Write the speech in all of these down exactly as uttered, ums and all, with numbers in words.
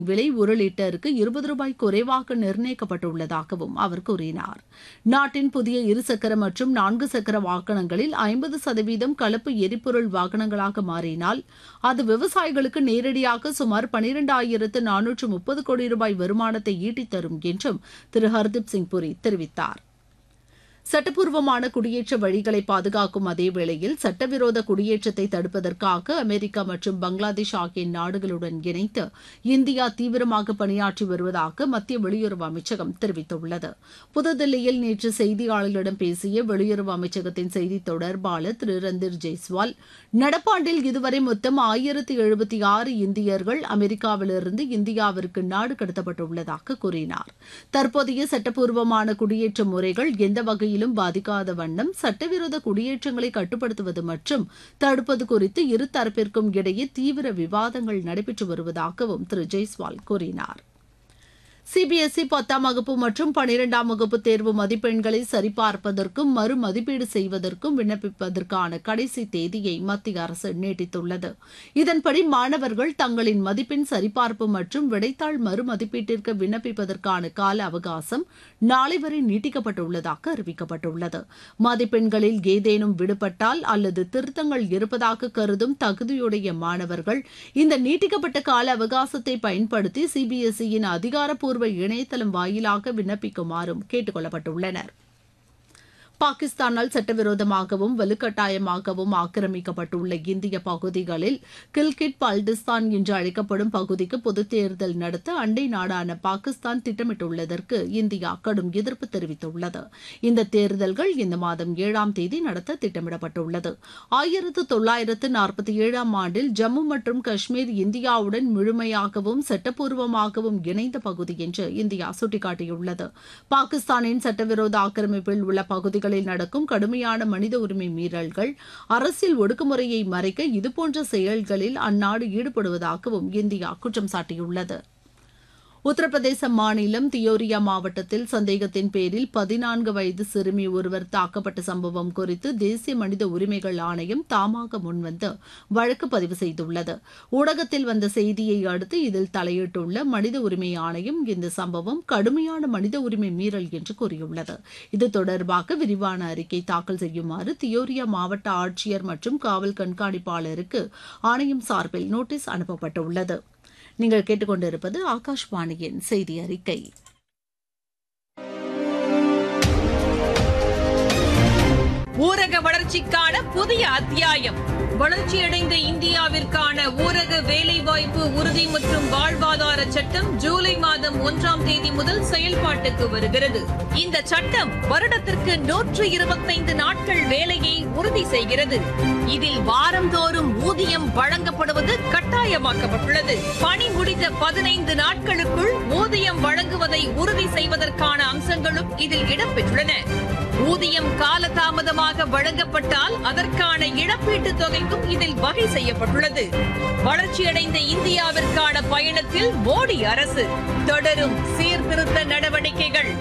விலை ஒரு லிட்டருக்கு இருபது ரூபாய் குறைவாக நிர்ணயிக்கப்பட்டுள்ளதாகவும் அவர் கூறினார். நாட்டின் புதிய இருசக்கர மற்றும் நான்கு சக்கர வாகனங்களில் ஐம்பது சதவீதம் கலப்பு எரிபொருள் வாகனங்களாக மாறினால் அது விவசாயிகளுக்கு நேரடியாக சுமார் பனிரெண்டாயிரத்து நானூற்று முப்பது கோடி ரூபாய் வருமானத்தை ஈட்டித் தரும் என்றும் திரு ஹர்தீப் சிங் புரி தெரிவித்தார். சட்டப்பூர்வமான குடியேற்ற வழிகளை பாதுகாக்கும் அதேவேளையில் சட்டவிரோத குடியேற்றத்தை தடுப்பதற்காக அமெரிக்கா மற்றும் பங்களாதேஷ் ஆகிய நாடுகளுடன் இணைந்து இந்தியா தீவிரமாக பணியாற்றி வருவதாக மத்திய வெளியுறவு அமைச்சகம் தெரிவித்துள்ளது. புதுதில்லியில் நேற்று செய்தியாளர்களிடம் பேசிய வெளியுறவு அமைச்சகத்தின் செய்தித் தொடர்பாளர் திரு ரந்தீர் ஜெய்ஸ்வால், நடப்பாண்டில் இதுவரை மொத்தம் ஆயிரத்து எழுபத்தி ஆறு இந்தியர்கள் அமெரிக்காவிலிருந்து இந்தியாவிற்கு நாடு கடத்தப்பட்டுள்ளதாக கூறினார். தற்போதைய சட்டப்பூர்வமான குடியேற்ற முறைகள் எந்த வகையில் பாதிக்காத வண்ணம் சட்டவிரோத குடியேற்றங்களை கட்டுப்படுத்துவது மற்றும் தடுப்பது குறித்து இரு தரப்பிற்கும் இடையே தீவிர விவாதங்கள் நடைபெற்று வருவதாகவும் திரு ஜெய்ஸ்வால் கூறினார். சிபிஎஸ்இ பத்தாம் வகுப்பு மற்றும் பனிரெண்டாம் வகுப்பு தேர்வு மதிப்பெண்களை சரிபார்ப்பதற்கும் மறு மதிப்பீடு செய்வதற்கும் விண்ணப்பிப்பதற்கான கடைசி தேதியை மத்திய அரசு நீட்டித்துள்ளது. இதன்படி மாணவர்கள் தங்களின் மதிப்பெண் சரிபார்ப்பு மற்றும் விடைத்தாள் மறு மதிப்பீட்டிற்கு விண்ணப்பிப்பதற்கான கால அவகாசம் நாளை வரை நீட்டிக்கப்பட்டுள்ளதாக அறிவிக்கப்பட்டுள்ளது. மதிப்பெண்களில் ஏதேனும் விடுபட்டால் அல்லது திருத்தங்கள் இருப்பதாக கருதும் தகுதியுடைய மாணவர்கள் இந்த நீட்டிக்கப்பட்ட கால அவகாசத்தை பயன்படுத்தி சிபிஎஸ்இயின் அதிகாரப்பூர்வ இணையதளம் வாயிலாக விண்ணப்பிக்குமாறும் கேட்டுக் கொள்ளப்பட்டுள்ளனர். பாகிஸ்தானால் சட்டவிரோதமாகவும் வலுக்கட்டாயமாகவும் ஆக்கிரமிக்கப்பட்டுள்ள இந்திய பகுதிகளில் கில்கிட் பால்டிஸ்தான் என்று அழைக்கப்படும் பகுதிக்கு பொதுத் தேர்தல் நடத்த அண்டை நாடான பாகிஸ்தான் திட்டமிட்டுள்ளதற்கு இந்தியா கடும் எதிர்ப்பு தெரிவித்துள்ளது. இந்த தேர்தல்கள் இந்த மாதம் ஏழாம் தேதி நடத்த திட்டமிடப்பட்டுள்ளது. ஆயிரத்து தொள்ளாயிரத்து நாற்பத்தி ஏழாம் ஆண்டில் ஜம்மு மற்றும் காஷ்மீர் இந்தியாவுடன் முழுமையாகவும் சட்டப்பூர்வமாகவும் இணைந்த பகுதி என்று இந்தியா சுட்டிக்காட்டியுள்ளது. பாகிஸ்தானின் சட்டவிரோத ஆக்கிரமிப்பில் உள்ள பகுதிகள் நடக்கும் கடுமையான மனித உரிமை மீறல்கள், அரசியல் ஒடுக்குமுறையை மறைக்க இதுபோன்ற செயல்களில் அந்நாடு ஈடுபடுவதாகவும் இந்தியா குற்றம் சாட்டியுள்ளது. உத்தரப்பிரதேச மாநிலம் தியோரியா மாவட்டத்தில் சந்தேகத்தின் பேரில் பதினான்கு வயது சிறுமி ஒருவர் தாக்கப்பட்ட சம்பவம் குறித்து தேசிய மனித உரிமைகள் ஆணையம் தாமாக முன்வந்து வழக்கு பதிவு செய்துள்ளது. ஊடகத்தில் வந்த செய்தியை அடுத்து இதில் தலையிட்டுள்ள மனித உரிமை ஆணையம் இந்த சம்பவம் கடுமையான மனித உரிமை மீறல் என்று கூறியுள்ளது. இது தொடர்பாக விரிவான அறிக்கை தாக்கல் செய்யுமாறு தியோரியா மாவட்ட ஆட்சியர் மற்றும் காவல் கண்காணிப்பாளருக்கு ஆணையம் சார்பில் நோட்டீஸ் அனுப்பப்பட்டுள்ளது. நீங்கள் கேட்டுக்கொண்டிருப்பது ஆகாஷ்வாணியின் செய்தி அறிக்கை. ஊரக வளர்ச்சிக்கான புதிய அத்தியாயம். வளர்ச்சியடைந்த இந்தியாவிற்கான ஊரக வேலைவாய்ப்பு உறுதி மற்றும் வாழ்வாதார சட்டம் ஜூலை மாதம் ஒன்றாம் தேதி முதல் செயல்பாட்டுக்கு வருகிறது. இந்த சட்டம் வருடத்திற்கு நூற்று இருபத்தைந்து நாட்கள் வேலையை உறுதி செய்கிறது. இதில் வாரந்தோறும் ஊதியம் வழங்கப்படுவது கட்டாயமாக்கப்பட்டுள்ளது. பணி முடிந்த பதினைந்து நாட்களுக்குள் ஊதியம் வழங்குவதை உறுதி செய்வதற்கான அம்சங்களும் இதில் இடம்பெற்றுள்ளன. ஊதியம் காலதாமதமாக வழங்கப்பட்டால் அதற்கான இழப்பீட்டுத் தொகைக்கும் இதில் வகை செய்யப்பட்டுள்ளது. வளர்ச்சியடைந்த இந்தியாவிற்கான பயணத்தில் மோடி அரசு தொடரும் சீர்திருத்த நடவடிக்கைகள்.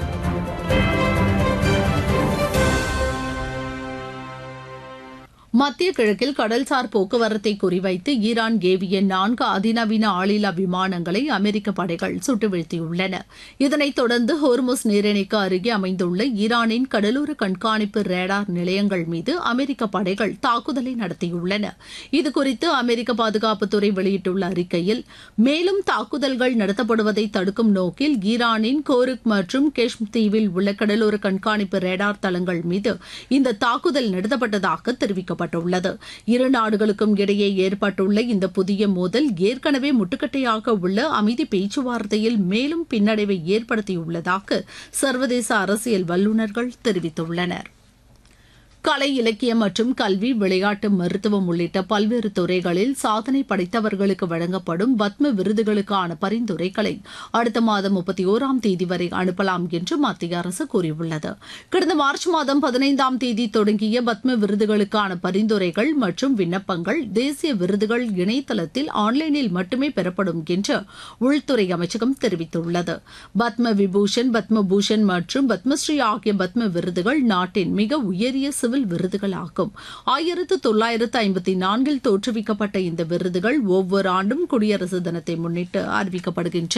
மத்திய கிழக்கில் கடல்சார் போக்குவரத்தை குறிவைத்து ஈரான் ஏவிய நான்கு அதிநவீன ஆளில்லா விமானங்களை அமெரிக்க படைகள் சுட்டு வீழ்த்தியுள்ளன. இதனைத் தொடர்ந்து ஹோர்முஸ் நீரிணைக்கு அருகே அமைந்துள்ள ஈரானின் கடலோர கண்காணிப்பு ரேடார் நிலையங்கள் மீது அமெரிக்க படைகள் தாக்குதலை நடத்தியுள்ளன. இதுகுறித்து அமெரிக்க பாதுகாப்புத்துறை வெளியிட்டுள்ள அறிக்கையில், மேலும் தாக்குதல்கள் நடத்தப்படுவதை தடுக்கும் நோக்கில் ஈரானின் கோருக் மற்றும் கெஷ்ம் தீவில் உள்ள கடலோர கண்காணிப்பு ரேடார் தளங்கள் மீது இந்த தாக்குதல் நடத்தப்பட்டதாக தெரிவிக்கப்பட்டது. இரு நாடுகளுக்கும் இடையே ஏற்பட்டுள்ள இந்த புதிய மோதல் ஏற்கனவே முட்டுக்கட்டையாக உள்ள அமைதி பேச்சுவார்த்தையில் மேலும் பின்னடைவை ஏற்படுத்தியுள்ளதாக சர்வதேச அரசியல் வல்லுநர்கள் தெரிவித்துள்ளனர். கலை இலக்கியம் மற்றும் கல்வி, விளையாட்டு, மருத்துவம் உள்ளிட்ட பல்வேறு துறைகளில் சாதனை படைத்தவர்களுக்கு வழங்கப்படும் பத்ம விருதுகளுக்கான பரிந்துரைகளை அடுத்த மாதம் முப்பத்தி ஓராம் தேதி வரை அனுப்பலாம் என்று மத்திய அரசு கூறியுள்ளது. கடந்த மார்ச் மாதம் பதினைந்தாம் தேதி தொடங்கிய பத்ம விருதுகளுக்கான பரிந்துரைகள் மற்றும் விண்ணப்பங்கள் தேசிய விருதுகள் இணையதளத்தில் ஆன்லைனில் மட்டுமே பெறப்படும் என்று உள்துறை அமைச்சகம் தெரிவித்துள்ளது. பத்ம விபூஷன், பத்ம பூஷன் மற்றும் பத்மஸ்ரீ ஆகிய பத்ம விருதுகள் நாட்டின் மிக உயரிய சிவில் விருதுகளாகும். ஆயிரத்து தொள்ளாயிரத்து ஐம்பத்தி நான்கில் தோற்றுவிக்கப்பட்ட இந்த விருதுகள் ஒவ்வொரு ஆண்டும் குடியரசு தினத்தை முன்னிட்டு அறிவிக்கப்படுகின்றன.